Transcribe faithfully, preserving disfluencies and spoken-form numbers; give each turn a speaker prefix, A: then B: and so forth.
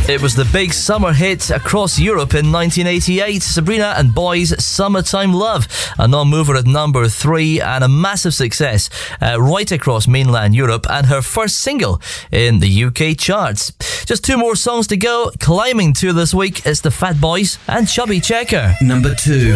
A: It was the big summer hit across Europe in nineteen eighty-eight. Sabrina and Boy's Summertime Love, a non-mover at number three and a massive success uh, right across mainland Europe, and her first single in the U K charts. Just two more songs to go. Climbing two this week is the Fat Boys and Chubby Checker.
B: Number two.